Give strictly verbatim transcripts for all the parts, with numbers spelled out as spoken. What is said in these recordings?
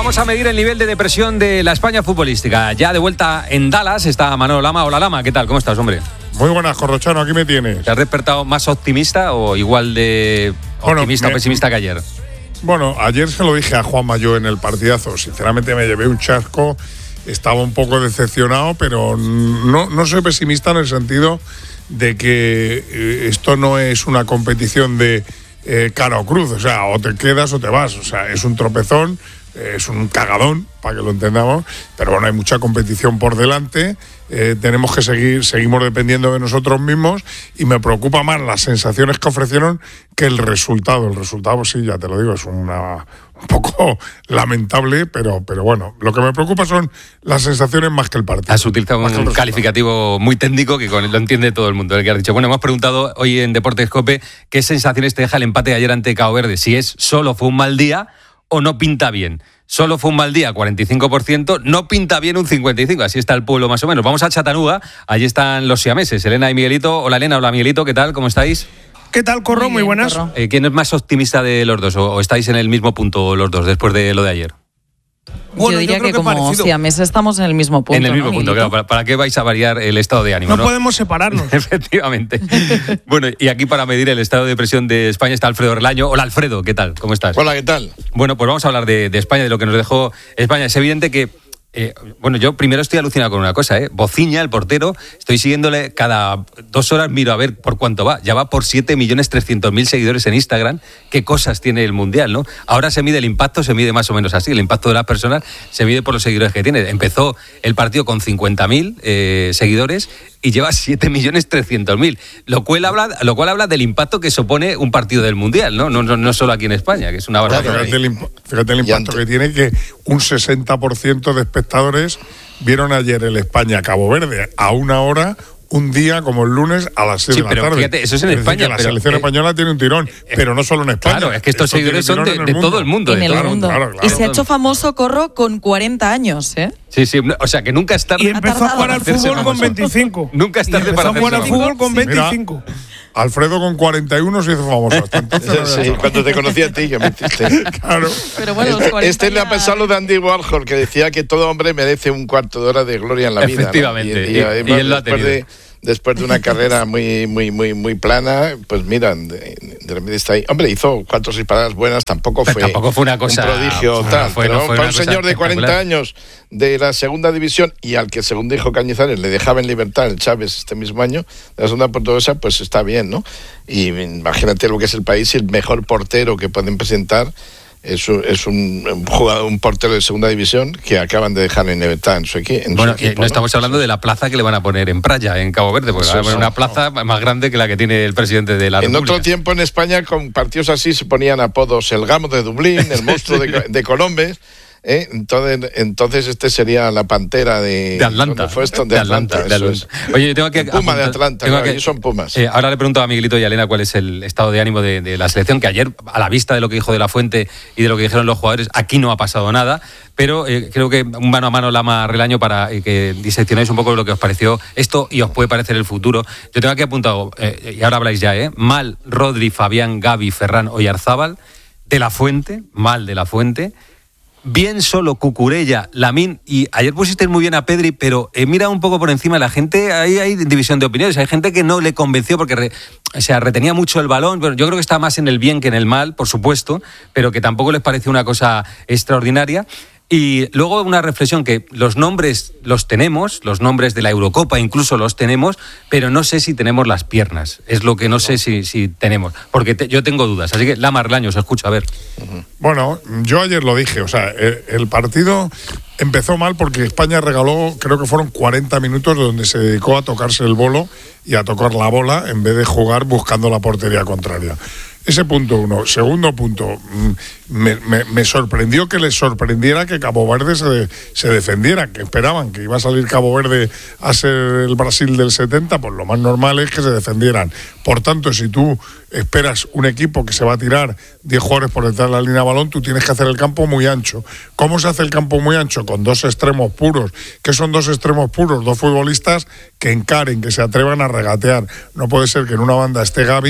Vamos a medir el nivel de depresión de la España futbolística. Ya de vuelta en Dallas está Manolo Lama. Hola, Lama, ¿qué tal? ¿Cómo estás, hombre? Muy buenas, Corrochano, aquí me tienes. ¿Te has despertado más optimista o igual de optimista bueno, o pesimista que ayer? Bueno, ayer se lo dije a Juan Mayó en el partidazo. Sinceramente me llevé un chasco, estaba un poco decepcionado, pero no, no soy pesimista en el sentido de que eh, esto no es una competición de eh, cara o cruz, o sea, o te quedas o te vas, o sea, es un tropezón, eh, es un cagadón, para que lo entendamos, pero bueno, hay mucha competición por delante, eh, tenemos que seguir, seguimos dependiendo de nosotros mismos y me preocupa más las sensaciones que ofrecieron que el resultado. El resultado, sí, ya te lo digo, es una, un poco lamentable, pero, pero bueno, lo que me preocupa son las sensaciones más que el partido. Has utilizado un calificativo muy técnico que con, lo entiende todo el mundo, el que has dicho. Bueno, hemos preguntado hoy en Deportes COPE qué sensaciones te deja el empate de ayer ante Cabo Verde, si es solo fue un mal día o no pinta bien. Solo fue un mal día, cuarenta y cinco por ciento, no pinta bien un cincuenta y cinco por ciento, así está el pueblo más o menos. Vamos a Chattanooga, allí están los siameses, Elena y Miguelito. Hola Elena, hola Miguelito, ¿qué tal? ¿Cómo estáis? ¿Qué tal, Corro? Muy, Muy buenas. Eh, ¿Quién es más optimista de los dos o, o estáis en el mismo punto los dos después de lo de ayer? Bueno, yo diría yo que, que como siameses estamos en el mismo punto. En el mismo ¿no, punto, claro. ¿Para, ¿Para qué vais a variar el estado de ánimo? No, ¿no? podemos separarnos. Efectivamente. Bueno, y aquí para medir el estado de depresión de España está Alfredo Relaño. Hola Alfredo, ¿qué tal? ¿Cómo estás? Hola, ¿qué tal? Bueno, pues vamos a hablar de, de España, de lo que nos dejó España. Es evidente que Eh, bueno, yo primero estoy alucinado con una cosa, ¿eh? Bociña, el portero, estoy siguiéndole cada dos horas, miro a ver por cuánto va. Ya va por siete millones trescientos mil seguidores en Instagram. ¿Qué cosas tiene el Mundial, no? Ahora se mide el impacto, se mide más o menos así. El impacto de las personas se mide por los seguidores que tiene. Empezó el partido con cincuenta mil eh, seguidores y lleva siete millones trescientos mil. Lo cual habla, lo cual habla del impacto que supone un partido del Mundial, ¿no? No, no, no solo aquí en España, que es una barbaridad. Fíjate el, imp- fíjate el impacto que tiene, que un sesenta por ciento de espectadores vieron ayer el España-Cabo Verde a una hora, un día como el lunes a las seis sí, de la pero tarde. Fíjate, eso es en es España. Decir, que pero, la selección eh, española tiene un tirón, eh, pero no solo en España. Claro, es que estos Esto seguidores son de, de todo el mundo. En de el todo mundo. Claro, claro. Y se ha hecho famoso, Corro, con cuarenta años, ¿eh? Sí, sí, o sea que nunca es tarde. Y empezó a jugar al fútbol con veinticinco. Nunca es tarde para hacerse famoso. Empezó a jugar al fútbol con veinticinco. Mira, Alfredo con cuarenta y uno se hizo famoso. Hasta entonces sí, sí, cuando te conocí a ti, que me hiciste. Claro. Pero bueno, este este le ha pasado lo de Andy Warhol, que decía que todo hombre merece un cuarto de hora de gloria en la vida. Efectivamente. ¿no? Y, y, y, además, y él lo ha después tenido. de, después de una carrera muy muy muy muy plana, pues mira, de, de repente está ahí. Hombre, hizo cuatro o seis paradas buenas, tampoco fue, pues tampoco fue una cosa, un prodigio. no, tal, fue, pero no fue para una un señor de cuarenta años de la segunda división y al que, según dijo Cañizares, le dejaba en libertad el Chávez este mismo año, de la segunda portuguesa, pues está bien, ¿no? Y imagínate lo que es el país y el mejor portero que pueden presentar es un, es un, un jugador, un portero de segunda división que acaban de dejar en libertad en su, equi- en bueno, su equipo. No estamos hablando de la plaza que le van a poner en Praia, en Cabo Verde, porque Eso, van a poner eso, una plaza no. más grande que la que tiene el presidente de la En República. otro tiempo en España, con partidos así, se ponían apodos: el Gamo de Dublín, el monstruo de, de Colombes. ¿Eh? Entonces, entonces este sería la pantera de, de Atlanta. Fue esto? De, de Atlanta. Atlanta, de Atlanta. Oye, yo tengo que Puma apuntar, de Atlanta, tengo claro, que, son Pumas. Eh, ahora le pregunto a Miguelito y a Elena cuál es el estado de ánimo de, de la selección, que ayer, a la vista de lo que dijo De la Fuente y de lo que dijeron los jugadores, aquí no ha pasado nada, pero eh, creo que un mano a mano Lama Relaño para eh, que diseccionáis un poco lo que os pareció esto y os puede parecer el futuro. Yo tengo aquí apuntado, eh, y ahora habláis ya, ¿eh? Mal, Rodri, Fabián, Gavi, Ferran, Oyarzábal, De la Fuente, mal De la Fuente. Bien solo Cucurella, Lamín, y ayer pusiste muy bien a Pedri, pero eh, mira un poco por encima la gente, ahí hay división de opiniones, hay gente que no le convenció porque re, o sea, retenía mucho el balón, pero yo creo que está más en el bien que en el mal, por supuesto, pero que tampoco les pareció una cosa extraordinaria. Y luego una reflexión, que los nombres los tenemos, los nombres de la Eurocopa incluso los tenemos, pero no sé si tenemos las piernas. Es lo que no sé si, si tenemos, porque te, yo tengo dudas. Así que Lama Relaño, os escucho, a ver. Bueno, yo ayer lo dije, o sea, el, el partido empezó mal porque España regaló, creo que fueron cuarenta minutos donde se dedicó a tocarse el bolo y a tocar la bola en vez de jugar buscando la portería contraria. Ese punto uno. Segundo punto, me, me, me sorprendió que les sorprendiera que Cabo Verde se, de, se defendiera, que esperaban que iba a salir Cabo Verde a ser el Brasil del setenta, pues lo más normal es que se defendieran. Por tanto, si tú esperas un equipo que se va a tirar diez jugadores por detrás de la línea de balón, tú tienes que hacer el campo muy ancho. ¿Cómo se hace el campo muy ancho? Con dos extremos puros. ¿Qué son dos extremos puros? Dos futbolistas que encaren, que se atrevan a regatear. No puede ser que en una banda esté Gavi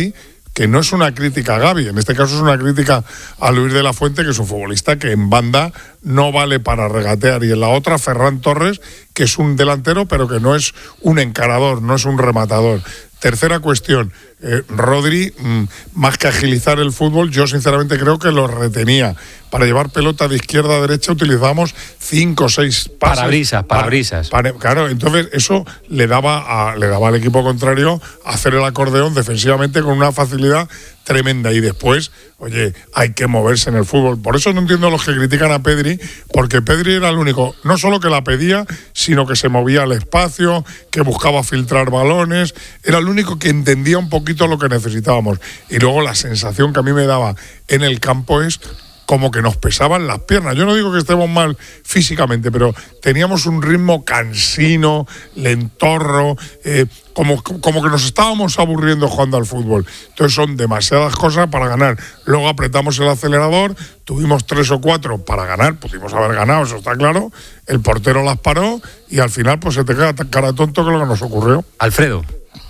que no es una crítica a Gavi, en este caso es una crítica a Luis de la Fuente, que es un futbolista que en banda no vale para regatear, y en la otra Ferran Torres, que es un delantero pero que no es un encarador, no es un rematador. Tercera cuestión, eh, Rodri, mmm, más que agilizar el fútbol, yo sinceramente creo que lo retenía. Para llevar pelota de izquierda a derecha utilizábamos cinco o seis pases. Parabrisas, parabrisas. Para, claro, entonces eso le daba, a, le daba al equipo contrario hacer el acordeón defensivamente con una facilidad tremenda. Y después, oye, hay que moverse en el fútbol. Por eso no entiendo a los que critican a Pedri, porque Pedri era el único, no solo que la pedía, sino que se movía al espacio, que buscaba filtrar balones, era el único que entendía un poquito lo que necesitábamos. Y luego la sensación que a mí me daba en el campo es como que nos pesaban las piernas. Yo no digo que estemos mal físicamente, pero teníamos un ritmo cansino, lentorro, eh, como, como que nos estábamos aburriendo jugando al fútbol. Entonces son demasiadas cosas para ganar. Luego apretamos el acelerador, tuvimos tres o cuatro para ganar, pudimos haber ganado, eso está claro. El portero las paró y al final pues se te queda tan cara tonto que lo que nos ocurrió. Alfredo.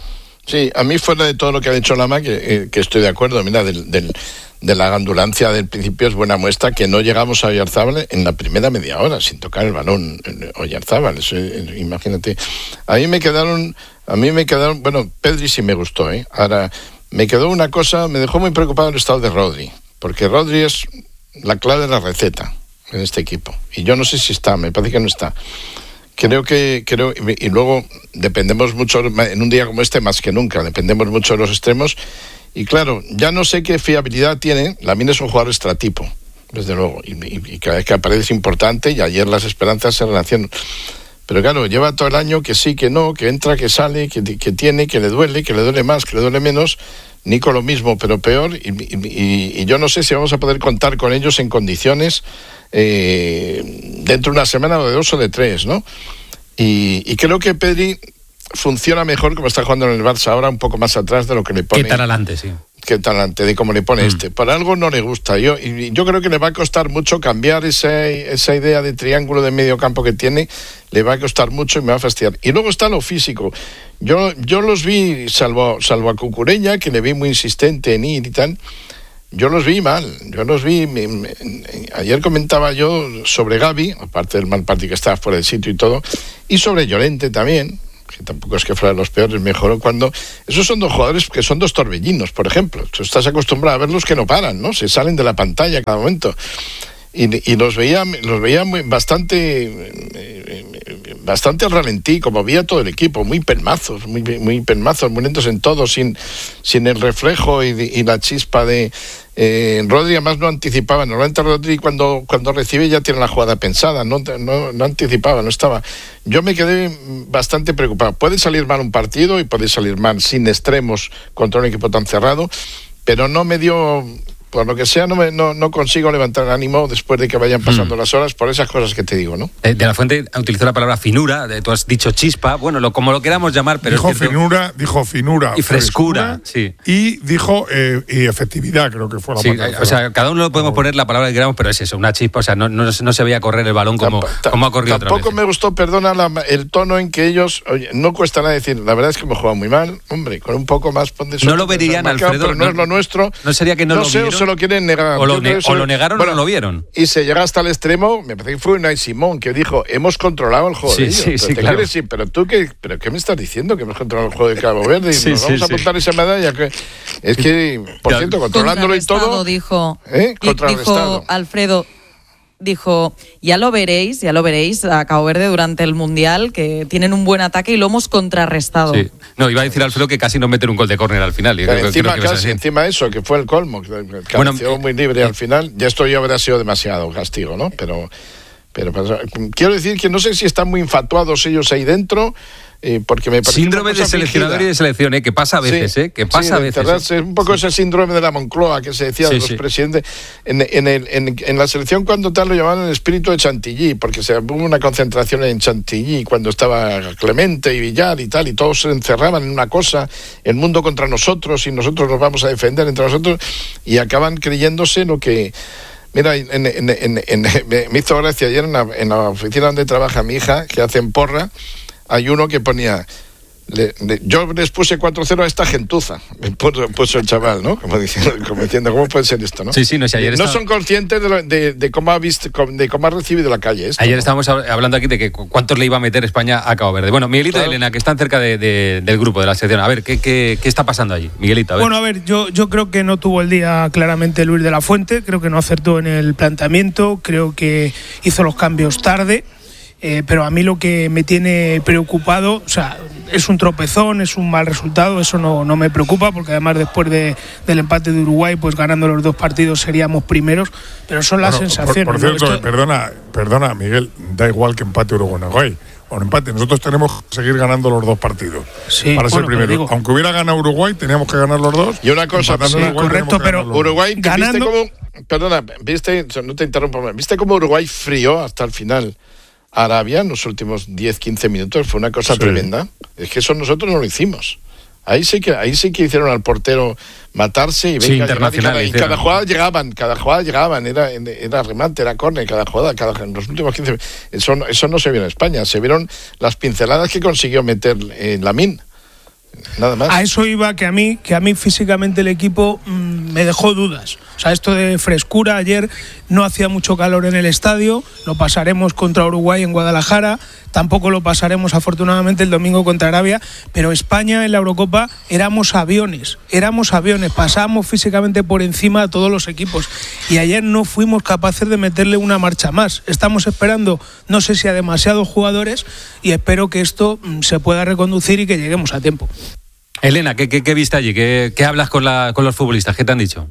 Sí, a mí fuera de todo lo que ha dicho Lama, que, eh, que estoy de acuerdo, mira, del... del de la gandulancia del principio es buena muestra que no llegamos a Oyarzábal en la primera media hora sin tocar el balón. Oyarzábal, eso, imagínate. A mí me quedaron, a mí me quedaron, bueno, Pedri sí me gustó, ¿eh? Ahora, me quedó una cosa, me dejó muy preocupado el estado de Rodri, porque Rodri es la clave de la receta en este equipo. Y yo no sé si está, me parece que no está. Creo que, creo, y luego dependemos mucho, en un día como este más que nunca, dependemos mucho de los extremos. Y claro, ya no sé qué fiabilidad tiene. Lamine es un jugador estratipo, desde luego, y, y, y cada vez que aparece es importante, y ayer las esperanzas se relacionan. Pero claro, lleva todo el año que sí, que no, que entra, que sale, que, que tiene, que le duele, que le duele más, que le duele menos. Nico lo mismo, pero peor, y, y, y yo no sé si vamos a poder contar con ellos en condiciones eh, dentro de una semana o de dos o de tres, ¿no? Y, y creo que Pedri funciona mejor como está jugando en el Barça ahora, un poco más atrás de lo que le pone. ¿Qué tal adelante, sí? ¿Qué tal adelante de cómo le pone mm. este? Por algo no le gusta. Yo y yo creo que le va a costar mucho cambiar ese, esa idea de triángulo de medio campo que tiene. Le va a costar mucho y me va a fastidiar. Y luego está lo físico. Yo yo los vi, salvo, salvo a Cucurella, que le vi muy insistente en ir y tal, yo los vi mal. Yo los vi... Me, me, ayer comentaba yo sobre Gavi, aparte del mal partido que estaba fuera del sitio y todo, y sobre Llorente también, que tampoco es que fueran los peores, mejoró cuando... Esos son dos jugadores que son dos torbellinos, por ejemplo. Tú estás acostumbrado a verlos que no paran, ¿no? Se salen de la pantalla a cada momento. Y, y los veía, los veía muy, bastante eh, bastante al ralentí, como veía todo el equipo, muy pelmazos, muy, muy pelmazos, muy lentos en todo, sin, sin el reflejo y, y la chispa de... Eh, Rodri además no anticipaba. Normalmente Rodri cuando, cuando recibe ya tiene la jugada pensada, no, no, no anticipaba, no estaba. Yo me quedé bastante preocupado. Puede salir mal un partido y puede salir mal sin extremos contra un equipo tan cerrado, pero no me dio... Por lo que sea, no, me, no, no consigo levantar el ánimo después de que vayan pasando mm. las horas por esas cosas que te digo, ¿no? Eh, de la Fuente utilizó la palabra finura, de, tú has dicho chispa, bueno, lo, como lo queramos llamar, pero dijo es cierto, finura, dijo finura. Y frescura, frescura sí. Y dijo eh, y efectividad, creo que fue la sí, palabra. O sea, cada uno lo podemos poner la palabra que queramos, pero es eso, una chispa, o sea, no, no, no se veía correr el balón como, Tamp- como ha corrido otra vez. Tampoco me gustó, perdona, la, el tono en que ellos, oye, no cuesta nada decir, la verdad es que hemos jugado muy mal, hombre, con un poco más... De no lo verían, marcado, Alfredo, pero no, no es lo nuestro. No sería que no, no lo sé, vieron. O se lo quieren negar. O lo, ne- o lo negaron bueno, o no lo vieron. Y se llega hasta el extremo, me parece que fue Unai Simón que dijo, hemos controlado el juego sí, de ellos. Sí, sí, te claro. decir, pero tú qué, pero qué me estás diciendo que hemos controlado el juego de Cabo Verde y sí, nos sí, vamos sí. a apuntar esa medalla que es que, por cierto, controlándolo y todo. Dijo, ¿eh? dijo Alfredo. Dijo, ya lo veréis, ya lo veréis a Cabo Verde durante el Mundial, que tienen un buen ataque y lo hemos contrarrestado. Sí. No, iba a decir Alfredo que casi no meten un gol de córner al final. Y claro, creo, encima, creo que casi, encima eso, que fue el colmo, que bueno, quedó muy libre eh, al final. Ya esto ya habría sido demasiado castigo, ¿no? Pero, pero, pero quiero decir que no sé si están muy infatuados ellos ahí dentro. Eh, porque me parece síndrome de seleccionador fingida. Y de selección, ¿eh? Que pasa a veces, sí, ¿eh? Que pasa sí, a veces. ¿eh? Es un poco sí. ese síndrome de la Moncloa que se decía sí, de los sí. presidentes. En, en, el, en, en la selección cuando tal lo llamaban el espíritu de Chantilly, porque se hubo una concentración en Chantilly cuando estaba Clemente y Villar y tal, y todos se encerraban en una cosa, el mundo contra nosotros y nosotros nos vamos a defender entre nosotros, y acaban creyéndose lo que... Mira, en, en, en, en, me hizo gracia ayer en la, en la oficina donde trabaja mi hija, que hacen porra, hay uno que ponía, Le, le, yo les puse cuatro cero a esta gentuza, me puso, puso el chaval, ¿no? Como diciendo, como diciendo, ¿cómo puede ser esto, no? Sí, sí, no, si ayer no estaba... son conscientes de, lo, de, de cómo ha visto, de cómo ha recibido la calle esto. Ayer ¿no? estábamos hablando aquí de que cuántos le iba a meter España a Cabo Verde. Bueno, Miguelito claro. y Elena, que están cerca de, de, del grupo, de la sección. A ver, ¿qué, qué, qué está pasando allí? Miguelito, a ver. Bueno, a ver, yo, yo creo que no tuvo el día claramente Luis de la Fuente, creo que no acertó en el planteamiento, creo que hizo los cambios tarde. Eh, pero a mí lo que me tiene preocupado, o sea, es un tropezón, es un mal resultado, eso no, no me preocupa, porque además después de, del empate de Uruguay, pues ganando los dos partidos seríamos primeros, pero son las bueno, sensaciones. Por, por cierto, ¿no? Esto... perdona, perdona, Miguel, da igual que empate Uruguay o no empate, nosotros tenemos que seguir ganando los dos partidos sí, para ser bueno, primero. Digo... Aunque hubiera ganado Uruguay, teníamos que ganar los dos. Y una cosa, sí, Uruguay, correcto, pero Uruguay, ganando... ¿viste cómo, perdona, viste, no te interrumpo, ¿viste cómo Uruguay frió hasta el final Arabia en los últimos diez quince minutos? Fue una cosa sí. tremenda. Es que eso nosotros no lo hicimos. Ahí sí que ahí sí que hicieron al portero matarse y venga sí, internacional, y, cada, y cada jugada llegaban, cada jugada llegaban, era, era remate, era córner, cada jugada, cada en los últimos quince eso no, eso no se vio en España, se vieron las pinceladas que consiguió meter en Lamine. Nada más. A eso iba, que a mí, que a mí físicamente el equipo mmm, me dejó dudas. O sea, esto de frescura, ayer no hacía mucho calor en el estadio, lo pasaremos contra Uruguay en Guadalajara, tampoco lo pasaremos afortunadamente el domingo contra Arabia, pero España en la Eurocopa éramos aviones, éramos aviones, pasábamos físicamente por encima de todos los equipos y ayer no fuimos capaces de meterle una marcha más. Estamos esperando, no sé si a demasiados jugadores, y espero que esto mmm, se pueda reconducir y que lleguemos a tiempo. Elena, ¿qué, qué, qué viste allí? ¿Qué, qué hablas con, la, con los futbolistas? ¿Qué te han dicho?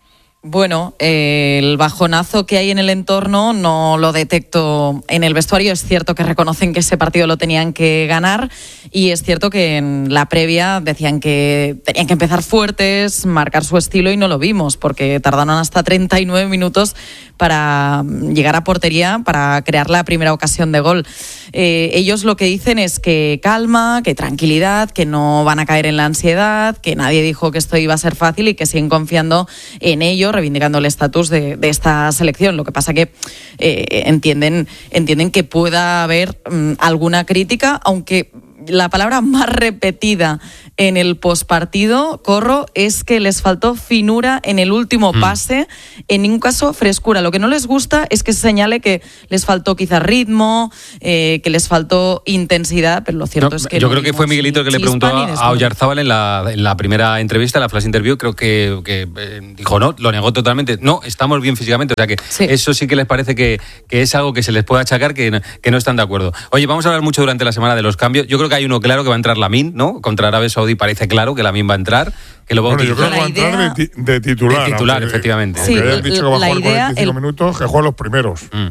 Bueno, eh, el bajonazo que hay en el entorno no lo detecto en el vestuario. Es cierto que reconocen que ese partido lo tenían que ganar y es cierto que en la previa decían que tenían que empezar fuertes, marcar su estilo y no lo vimos porque tardaron hasta treinta y nueve minutos para llegar a portería, para crear la primera ocasión de gol. Eh, ellos lo que dicen es que calma, que tranquilidad, que no van a caer en la ansiedad, que nadie dijo que esto iba a ser fácil y que siguen confiando en ello, reivindicando el estatus de, de esta selección. Lo que pasa que eh, entienden, entienden que pueda haber um, alguna crítica, aunque la palabra más repetida en el pospartido, Corro, es que les faltó finura en el último pase, mm. en ningún caso frescura. Lo que no les gusta es que se señale que les faltó quizá ritmo, eh, que les faltó intensidad, pero lo cierto no, es que... Yo no creo que fue Miguelito el que le preguntó a, a Oyarzábal en la, en la primera entrevista, en la flash interview, creo que, que eh, dijo no, lo negó totalmente. No, estamos bien físicamente, o sea que sí. Eso sí que les parece que, que es algo que se les puede achacar, que, que no están de acuerdo. Oye, vamos a hablar mucho durante la semana de los cambios. Yo creo que hay uno claro que va a entrar Lamine, ¿no? Contra Arabia Saudí parece claro que Lamine va a entrar, que lo va bueno, a utilizar. Yo creo que va a entrar de, de titular. De titular, aunque, efectivamente. Aunque sí, hayan dicho que va a jugar idea, cuarenta y cinco el... minutos, que juega los primeros. Mm.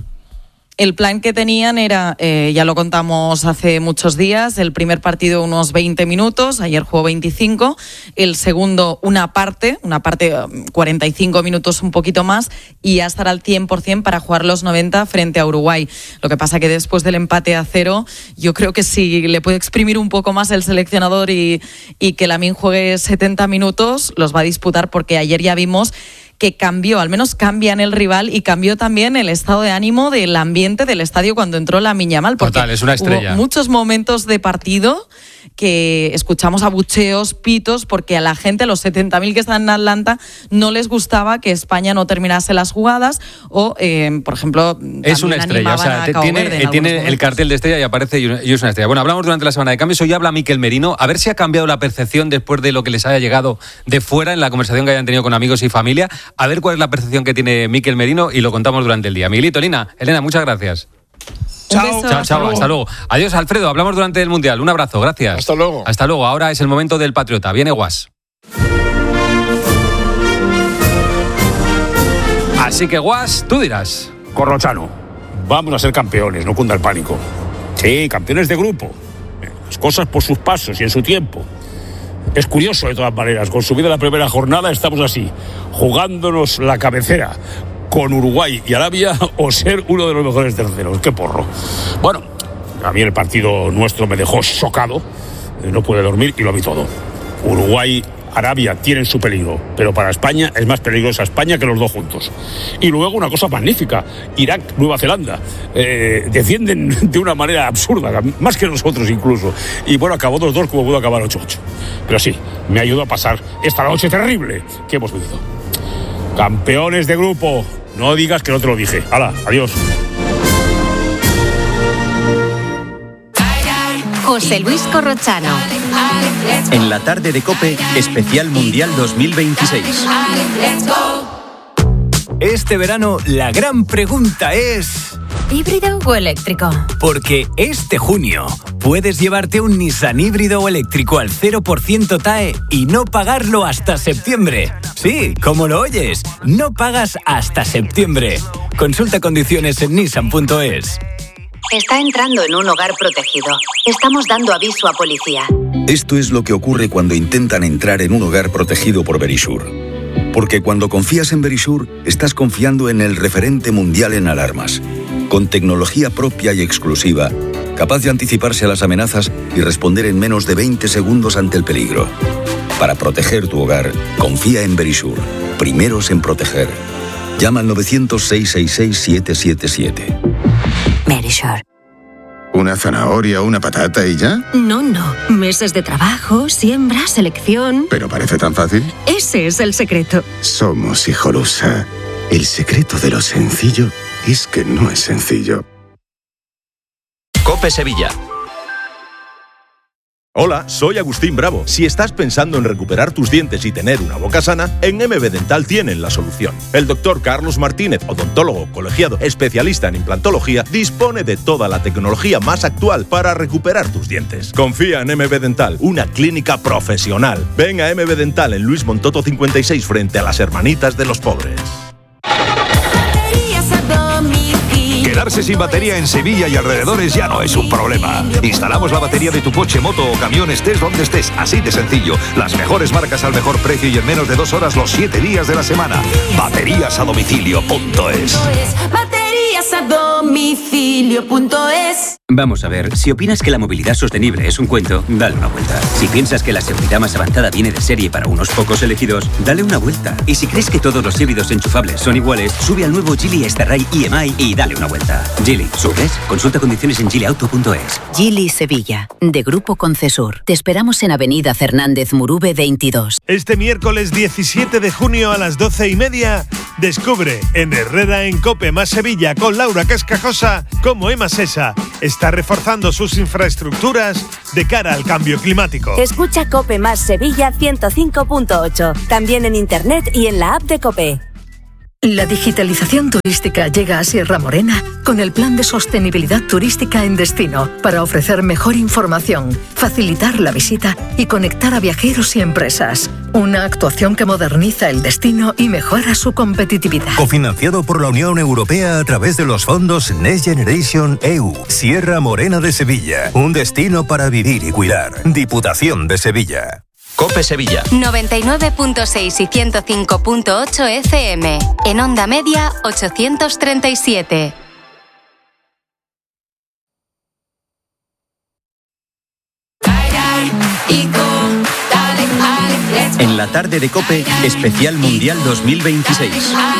El plan que tenían era, eh, ya lo contamos hace muchos días, el primer partido unos veinte minutos, ayer jugó veinticinco, el segundo una parte, una parte cuarenta y cinco minutos un poquito más y ya estará al cien por ciento para jugar los noventa frente a Uruguay. Lo que pasa que después del empate a cero, yo creo que si le puede exprimir un poco más el seleccionador y, y que Lamine juegue setenta minutos, los va a disputar porque ayer ya vimos que cambió, al menos cambia en el rival y cambió también el estado de ánimo del ambiente del estadio cuando entró Lamine Yamal. Porque total, es una estrella. Hubo muchos momentos de partido que escuchamos abucheos, pitos, porque a la gente, a los setenta mil que están en Atlanta, no les gustaba que España no terminase las jugadas o, eh, por ejemplo, es una estrella, o sea, tiene, tiene el cartel de estrella y aparece y es una estrella. Bueno, hablamos durante la semana de cambios, hoy habla Mikel Merino, a ver si ha cambiado la percepción después de lo que les haya llegado de fuera en la conversación que hayan tenido con amigos y familia, a ver cuál es la percepción que tiene Mikel Merino y lo contamos durante el día. Miguelito, Elena, Elena, muchas gracias. Chao, chao, chao, hasta luego. Adiós, Alfredo, hablamos durante el Mundial. Un abrazo, gracias. Hasta luego. Hasta luego. Ahora es el momento del Patriota. Viene Guas. Así que Guas, tú dirás. Corrochano, vamos a ser campeones, no cunda el pánico. Sí, campeones de grupo. Las cosas por sus pasos y en su tiempo. Es curioso de todas maneras, con subida la primera jornada estamos así, jugándonos la cabecera con Uruguay y Arabia o ser uno de los mejores terceros. ¡Qué porro! Bueno, a mí el partido nuestro me dejó chocado, no pude dormir y lo vi todo. Uruguay Arabia tienen su peligro, pero para España es más peligrosa España que los dos juntos. Y luego una cosa magnífica, Irak, Nueva Zelanda, eh, defienden de una manera absurda, más que nosotros incluso. Y bueno, acabó dos dos como pudo acabar ocho ocho. Pero sí, me ayudó a pasar esta noche terrible que hemos vivido. Campeones de grupo, no digas que no te lo dije. Hala, adiós. José Luis Corrochano. En la tarde de COPE, especial Mundial dos mil veintiséis. Este verano, la gran pregunta es... ¿híbrido o eléctrico? Porque este junio puedes llevarte un Nissan híbrido o eléctrico al cero por ciento T A E y no pagarlo hasta septiembre. Sí, como lo oyes, no pagas hasta septiembre. Consulta condiciones en nissan punto es. Está entrando en un hogar protegido. Estamos dando aviso a policía. Esto es lo que ocurre cuando intentan entrar en un hogar protegido por Verisure. Porque cuando confías en Verisure, estás confiando en el referente mundial en alarmas. Con tecnología propia y exclusiva, capaz de anticiparse a las amenazas y responder en menos de veinte segundos ante el peligro. Para proteger tu hogar, confía en Verisure. Primeros en proteger. Llama al nueve cero cero, seis seis seis, siete siete siete. Verisure. ¿Una zanahoria o una patata y ya? No, no. Meses de trabajo, siembra, selección... ¿Pero parece tan fácil? Ese es el secreto. Somos Hijolusa. El secreto de lo sencillo es que no es sencillo. COPE Sevilla. Hola, soy Agustín Bravo. Si estás pensando en recuperar tus dientes y tener una boca sana, en M B Dental tienen la solución. El doctor Carlos Martínez, odontólogo colegiado especialista en implantología, dispone de toda la tecnología más actual para recuperar tus dientes. Confía en M B Dental, una clínica profesional. Ven a M B Dental en Luis Montoto cincuenta y seis frente a las Hermanitas de los Pobres. Quedarse sin batería en Sevilla y alrededores ya no es un problema. Instalamos la batería de tu coche, moto o camión, estés donde estés, así de sencillo. Las mejores marcas al mejor precio y en menos de dos horas los siete días de la semana. Baterías a domicilio punto es. Baterías a domicilio punto es. Vamos a ver, si opinas que la movilidad sostenible es un cuento, dale una vuelta. Si piensas que la seguridad más avanzada viene de serie para unos pocos elegidos, dale una vuelta. Y si crees que todos los híbridos enchufables son iguales, sube al nuevo Geely Starray E M I y dale una vuelta. Geely, ¿subes? Consulta condiciones en geely auto punto es. Geely Sevilla, de Grupo Concesur. Te esperamos en Avenida Fernández Murube veintidós. Este miércoles diecisiete de junio a las doce y media, descubre en Herrera en Cope más Sevilla con Laura Cascajosa cómo Emasesa está reforzando sus infraestructuras de cara al cambio climático. Escucha Cope más Sevilla ciento cinco punto ocho, también en internet y en la app de Cope. La digitalización turística llega a Sierra Morena con el Plan de Sostenibilidad Turística en Destino para ofrecer mejor información, facilitar la visita y conectar a viajeros y empresas. Una actuación que moderniza el destino y mejora su competitividad. Cofinanciado por la Unión Europea a través de los fondos Next Generation E U. Sierra Morena de Sevilla. Un destino para vivir y cuidar. Diputación de Sevilla. COPE Sevilla. noventa y nueve punto seis y ciento cinco punto ocho F M. En onda media ochocientos treinta y siete. En la tarde de COPE, especial Mundial dos mil veintiséis.